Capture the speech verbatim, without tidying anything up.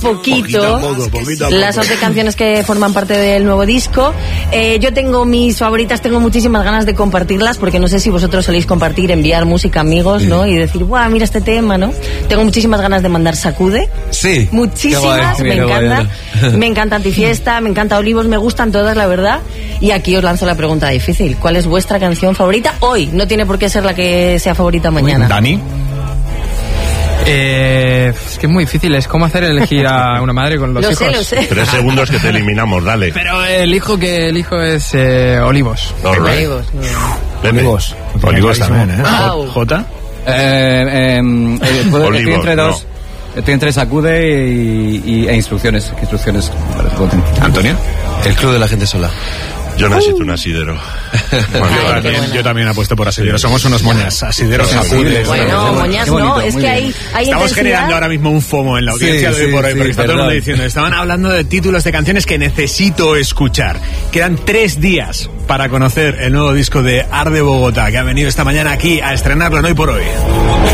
Poquito, poquito, poco, poquito las once canciones que forman parte del nuevo disco. Eh, yo tengo mis favoritas, tengo muchísimas ganas de compartirlas, porque no sé si vosotros soléis compartir, enviar música a amigos, sí. ¿no? Y decir, ¡guau, mira este tema!, ¿no? Tengo muchísimas ganas de mandar Sacude. Sí. Muchísimas, me encanta. Me encanta Antifiesta, me encanta Olivos, me gustan todas, la verdad. Y aquí os lanzo la pregunta difícil. ¿Cuál es vuestra canción favorita hoy? No tiene por qué ser la que sea favorita mañana. Dani. Eh, es que es muy difícil, es como hacer elegir a una madre con los lo hijos. Sé, lo sé. Tres segundos que te eliminamos, dale. Pero el hijo que elijo es eh, Olivos. All right. Olivos. No. Olivos. Olivos también, ¿eh? Wow. J. Eh, eh, eh, puedo- Olivos, estoy entre dos. no. Estoy entre Sacude y, y- e instrucciones. ¿Qué instrucciones? me parece potente. Antonio. El club de la gente sola. Yo necesito un asidero. Bueno, Ay, Yo qué también, buena. yo también apuesto por Asideros. Somos unos moñas. Asideros, Sacude. Bueno, moñas Qué bonito, no, es muy que bien. hay, hay Estamos intensidad. generando ahora mismo un FOMO en la audiencia Sí, de hoy sí, por hoy, sí, porque está todo el mundo perdón. diciendo, estaban hablando de títulos de canciones que necesito escuchar. Quedan tres días para conocer el nuevo disco de Arde Bogotá, que ha venido esta mañana aquí a estrenarlo en Hoy por Hoy.